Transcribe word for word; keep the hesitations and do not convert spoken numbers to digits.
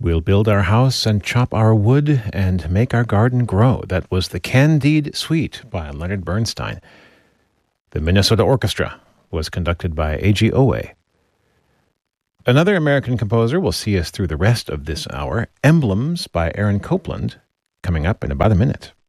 We'll build our house and chop our wood and make our garden grow. That was the Candide Suite by Leonard Bernstein. The Minnesota Orchestra was conducted by A G Owe. Another American composer will see us through the rest of this hour, Emblems by Aaron Copland, coming up in about a minute.